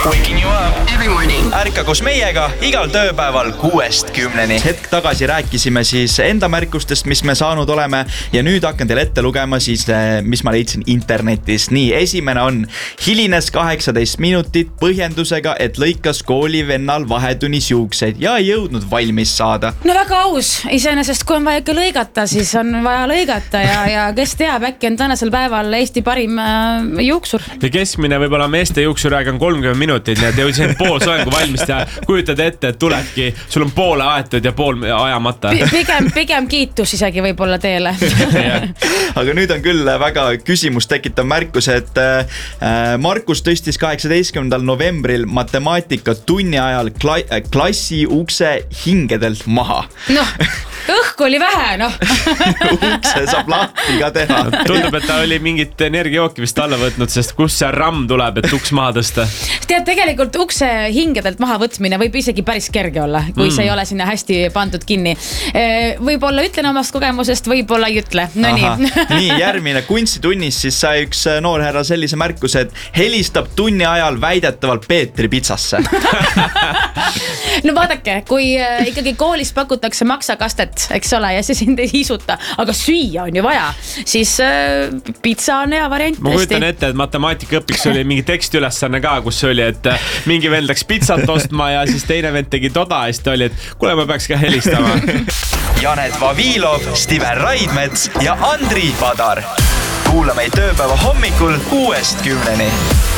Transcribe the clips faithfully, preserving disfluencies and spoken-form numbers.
Waking you up every morning. Ärka koos meiega igal tööpäeval kuuest kümneni. Hetk tagasi rääkisime siis enda märkustest, mis me saanud oleme, ja nüüd hakkan teile ette lugema siis, mis ma leidsin internetis. Nii, esimene on: hilines kaheksateist minutit põhjendusega, et lõikas koolivennal vahetunnis juukseid ja ei jõudnud valmis saada. No väga aus, iseenesest kui on vaja ikka lõigata, siis on vaja lõigata ja, ja kes teab, äkki on tänasel päeval Eesti parim äh, juuksur. Ja keskmine võib-olla meeste juuksuraeg on kolmkümmend minutit, nii et jõudsin pool soengu valmist ja kujutad ette, et tulebki, sul on poole aetud ja pool ajamata. P- pigem, pigem kiitus isegi võib-olla teele. Aga nüüd on küll väga küsimus tekitav märkus, et äh, Markus tõstis kaheksateistkümnendal novembril matemaatika tunni ajal kla- klassi ukse hingedelt maha. Noh, õhku oli vähe, noh. Ukse saab lahti ka teha. Tundub, et ta oli mingit energiajooki vist alla võtnud, sest kus see ramm tuleb, et uks maha tõsta? Tead, tegelikult ukse hingedelt maha võtmine võib isegi päris kerge olla, kui mm. see ei ole sinna hästi pandud kinni. Võib-olla ütlen omast kogemusest, võib-olla ei ütle. No nii. Nii, järgmine kunstitunnis siis sai üks noorherra sellise märkuse, et helistab tunni ajal väidetavalt Peetri pitsasse. No vaadake, kui ikkagi koolis pakutakse maksakastet, eks ole, ja see sind ei isuta, aga süüa on ju vaja, siis äh, pitsa on hea variant. Ma kujutan ette, et matemaatikaõpiks oli mingi tekstiülesanne ka, kus oli, et mingi vend läks pitsat ostma ja siis teine vend tegi toda ja siis ta oli, et kuule, ma peaks ka helistama. Janet Vavilov, Steven Raidmets ja Andri Padar. Kuula meid tööpäeva hommikul kuuest kümneni.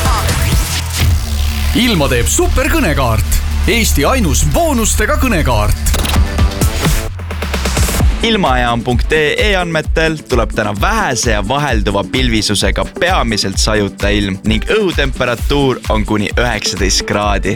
Ilma teeb super kõnekaart. Eesti ainus boonustega kõnekaart. Ilmajaam punkt ee andmetel tuleb täna vähese ja vahelduva pilvisusega peamiselt sajuta ilm ning õhutemperatuur on kuni üheksateist kraadi.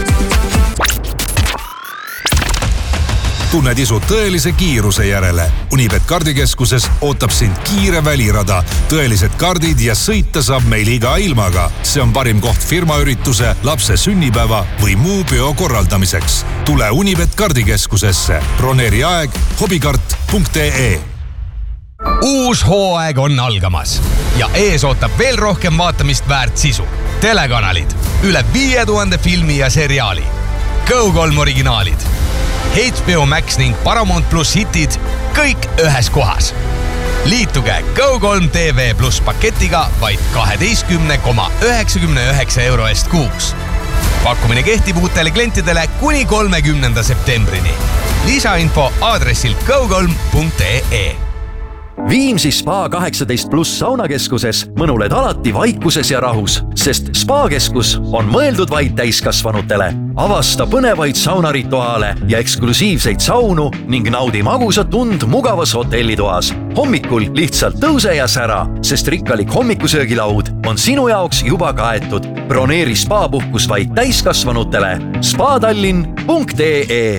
Tunned isu tõelise kiiruse järele. Unibet kardikeskuses ootab sind kiire välirada, tõelised kardid ja sõita saab meil iga ilmaga. See on parim koht firmaürituse, lapse sünnipäeva või muu peo korraldamiseks. Tule Unibet kardikeskusesse. Broneeri aeg hobikart punkt ee. Uus hooaeg on algamas ja ees ootab veel rohkem vaatamist väärt sisu. Telekanalid, üle viie tuhande filmi ja seriaali. Go kolm originaalid, H B O Max ning Paramount Plus hitid, kõik ühes kohas. Liituge Go kolm T V Plus paketiga vaid kaheteistkümne koma üheksakümne üheksa euro eest kuus. Pakkumine kehtib uutele klientidele kuni kolmekümnenda septembrini. Lisainfo aadressil go kolm punkt ee. Viimsi Spa kaheksateist pluss saunakeskuses mõnuled alati vaikuses ja rahus, sest Spa-keskus on mõeldud vaid täiskasvanutele. Avasta põnevaid saunarituaale ja eksklusiivseid saunu ning naudi magusat tund mugavas hotellitoas. Hommikul lihtsalt tõuse ja sära, sest rikkalik hommikusöögilaud on sinu jaoks juba kaetud. Broneeri Spa-puhkus vaid täiskasvanutele. spadallinn punkt ee.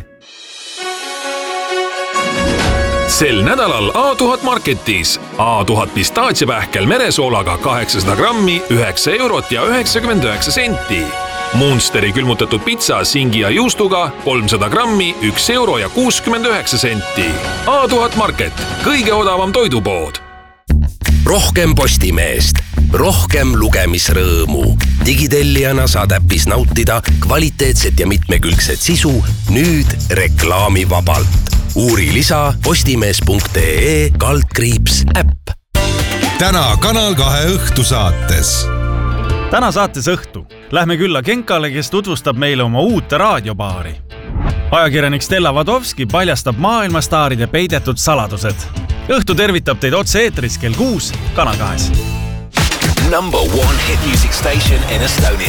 Sel nädalal A tuhat Marketis A tuhat pistaatsiapähkel meresoolaga kaheksasada grammi, üheksa eurot ja üheksakümmend üheksa senti. Munsteri külmutatud pitsa singi ja juustuga kolmsada grammi, üks euro ja kuuskümmend üheksa senti. A tuhat Market, kõige odavam toidupood. Rohkem Postimeest, rohkem lugemisrõõmu. Digitellijana saad äppis nautida kvaliteetset ja mitmekülgset sisu nüüd reklaamivabalt. Uuri lisa postimees punkt ee kaldkriips äpp. Täna Kanal kahe õhtusaates. Täna saates õhtu lähme külla Genkale, kes tutvustab meile oma uute raadiopaari. Ajakirjanik Stella Vadovski paljastab maailmastaaride peidetud saladused. Õhtu tervitab teid otse eetris kell kuus Kanal kahes. Number one hit music station in Estonia.